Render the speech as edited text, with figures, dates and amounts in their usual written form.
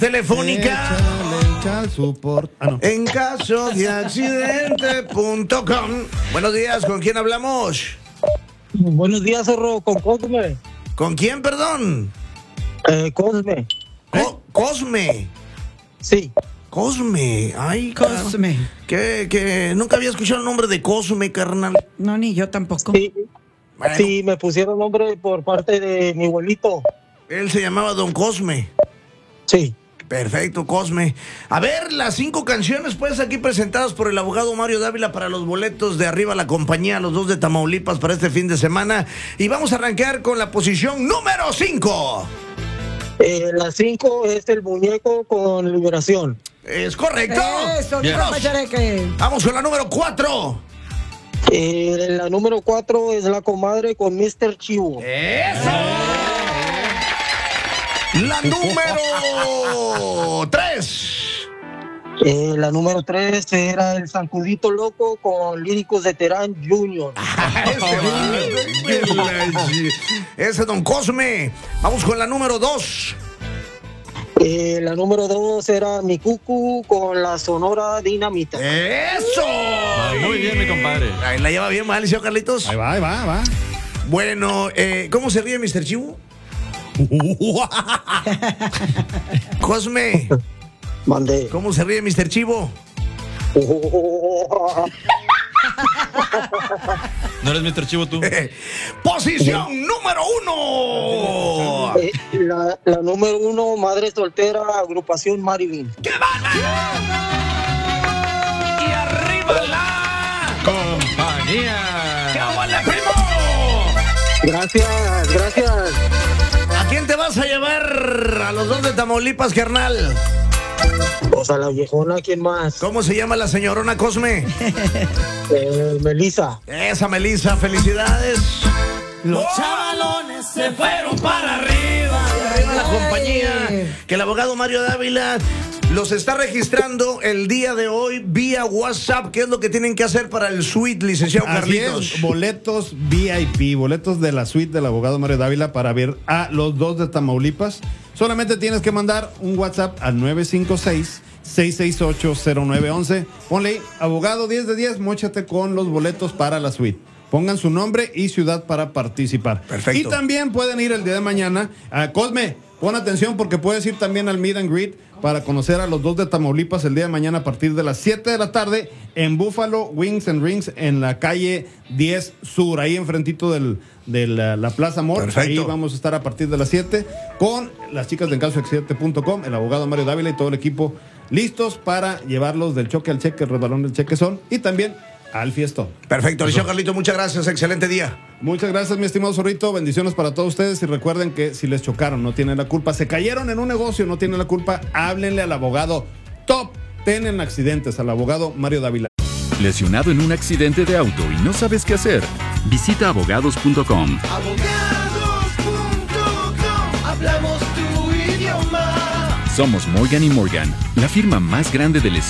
Telefónica. Échale support. No. En caso de accidente.com. Buenos días, ¿con quién hablamos? Buenos días, zorro, con Cosme. ¿Con quién, perdón? Cosme. Cosme. Sí. Cosme. Ay, Cosme. Que nunca había escuchado el nombre de Cosme, carnal. No, ni yo tampoco. Sí. Bueno. Sí, me pusieron nombre por parte de mi abuelito. Él se llamaba Don Cosme. Sí. Perfecto, Cosme. A ver, las 5 canciones, pues, aquí presentadas por el abogado Mario Dávila para los boletos de Arriba la Compañía, los 2 de Tamaulipas para este fin de semana. Y vamos a arrancar con la posición número 5. La 5 es el muñeco con Liberación. ¿Es correcto? Eso, Bien. compa Chareque. Vamos con la número 4. La número 4 es La Comadre con Mr. Chivo. ¡Eso! La número 3. La número 3 era El Zancudito Loco con Líricos de Terán Jr. Ese Don Cosme. Vamos con la número 2. La número 2 era Mi Cucu con la Sonora Dinamita. ¡Eso! Muy bien, mi compadre. Ahí la lleva bien mal, señor Carlitos. Ahí va. Bueno, ¿cómo se ríe Mr. Chivo? Cosme, Mandé. ¿cómo se ríe Mr. Chivo? ¿No eres Mr. Chivo tú? Posición número 1. La número 1, Madre Soltera, Agrupación Marivin. ¡Qué bárbaro! Y arriba la Compañía. ¡Qué buena, primo! Gracias. ¿A quién te vas a llevar? A los 2 de Tamaulipas, carnal. O sea, la viejona, ¿quién más? ¿Cómo se llama la señorona Cosme? Melissa. Esa Melissa, felicidades. Los chavalones Se fueron para arriba. Arriba la compañía. Que el abogado Mario Dávila los está registrando el día de hoy vía WhatsApp. ¿Qué es lo que tienen que hacer para el suite, licenciado Así Carlitos? es, boletos VIP, boletos de la suite del abogado Mario Dávila para ver a los 2 de Tamaulipas. Solamente tienes que mandar un WhatsApp al 956-668-0911. Ponle ahí, abogado 10 de 10, móchate con los boletos para la suite. Pongan su nombre y ciudad para participar. Perfecto. Y también pueden ir el día de mañana a Cosme. Pon atención porque puedes ir también al Meet and Greet para conocer a los 2 de Tamaulipas el día de mañana a partir de las 7 de la tarde en Buffalo Wings and Rings en la calle 10 Sur, ahí enfrentito de la Plaza Mall. Perfecto. Ahí vamos a estar a partir de las 7 con las chicas de encasoaccidente.com, el abogado Mario Dávila y todo el equipo listos para llevarlos del choque al cheque, el resbalón del cheque son y también al fiestón. Perfecto, licenciado Carlitos, muchas gracias. Excelente día. Muchas gracias, mi estimado Zorrito. Bendiciones para todos ustedes. Y recuerden que si les chocaron, no tienen la culpa. Se cayeron en un negocio, no tienen la culpa. Háblenle al abogado Top 10 en accidentes, al abogado Mario Dávila. ¿Lesionado en un accidente de auto y no sabes qué hacer? Visita abogados.com. Abogados.com, hablamos tu idioma. Somos Morgan & Morgan, la firma más grande de lesiones